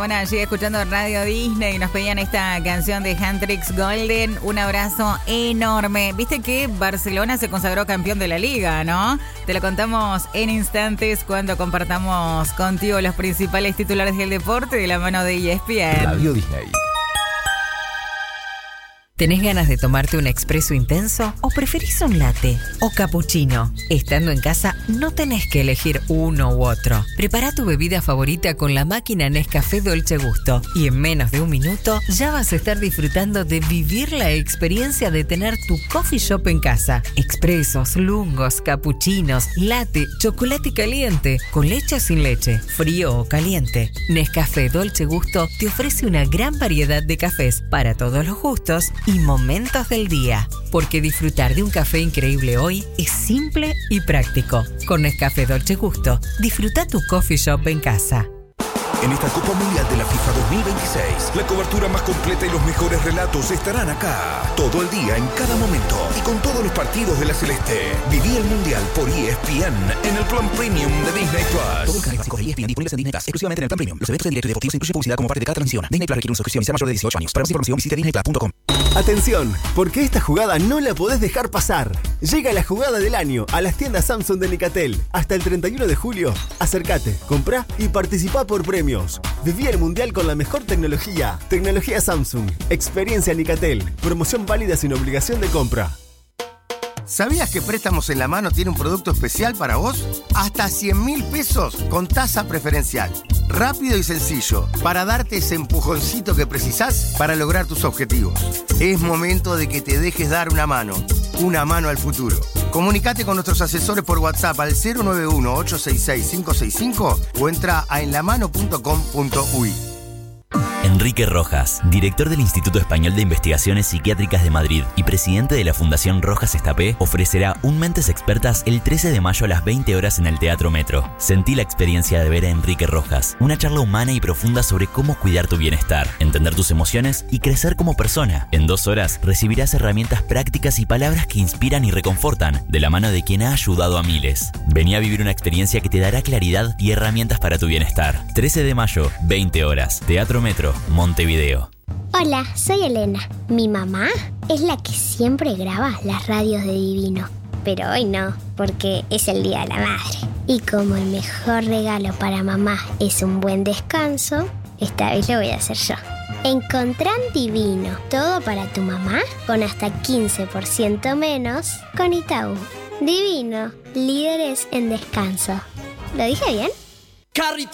Bueno, allí escuchando Radio Disney nos pedían esta canción de Hendrix Golden. Un abrazo enorme. Viste que Barcelona se consagró campeón de la liga, ¿no? Te lo contamos en instantes cuando compartamos contigo los principales titulares del deporte de la mano de ESPN. Radio Disney. ¿Tenés ganas de tomarte un expreso intenso o preferís un latte o cappuccino? Estando en casa no tenés que elegir uno u otro. Prepara tu bebida favorita con la máquina Nescafé Dolce Gusto y en menos de un minuto ya vas a estar disfrutando de vivir la experiencia de tener tu coffee shop en casa. Expresos, lungos, cappuccinos, latte, chocolate caliente, con leche o sin leche, frío o caliente. Nescafé Dolce Gusto te ofrece una gran variedad de cafés para todos los gustos y momentos del día, porque disfrutar de un café increíble hoy es simple y práctico. Con Nescafé Dolce Gusto, disfruta tu coffee shop en casa. En esta Copa Mundial de la FIFA 2026, la cobertura más completa y los mejores relatos estarán acá. Todo el día, en cada momento y con todos los partidos de la Celeste. Viví el Mundial por ESPN en el plan Premium de Disney+. Todo el canal básico de ESPN disponibles en Disney+, exclusivamente en el plan Premium. Los eventos en directo y deportivos incluyen publicidad como parte de cada transmisión. Disney+ requiere una suscripción y sea mayor de 18 años. Para más información visite disneyplus.com. Atención, porque esta jugada no la podés dejar pasar. Llega la jugada del año a las tiendas Samsung de Nicatel. Hasta el 31 de julio, acércate, comprá y participá por premios. Viví el Mundial con la mejor tecnología. Tecnología Samsung. Experiencia Nicatel. Promoción válida sin obligación de compra. ¿Sabías que Préstamos en la Mano tiene un producto especial para vos? Hasta 100.000 pesos con tasa preferencial. Rápido y sencillo, para darte ese empujoncito que precisás para lograr tus objetivos. Es momento de que te dejes dar una mano al futuro. Comunicate con nuestros asesores por WhatsApp al 091-866-565 o entra a enlamano.com.uy. Enrique Rojas, director del Instituto Español de Investigaciones Psiquiátricas de Madrid y presidente de la Fundación Rojas Estapé, ofrecerá un Mentes Expertas el 13 de mayo a las 20 horas en el Teatro Metro. Sentí la experiencia de ver a Enrique Rojas, una charla humana y profunda sobre cómo cuidar tu bienestar, entender tus emociones y crecer como persona. En 2 horas recibirás herramientas prácticas y palabras que inspiran y reconfortan, de la mano de quien ha ayudado a miles. Vení a vivir una experiencia que te dará claridad y herramientas para tu bienestar. 13 de mayo, 20 horas, Teatro Metro, Montevideo. Hola, soy Elena. Mi mamá es la que siempre graba las radios de Divino. Pero hoy no, porque es el Día de la Madre. Y como el mejor regalo para mamá es un buen descanso, esta vez lo voy a hacer yo. Encontrá en Divino todo para tu mamá con hasta 15% menos con Itaú. Divino, líderes en descanso. ¿Lo dije bien?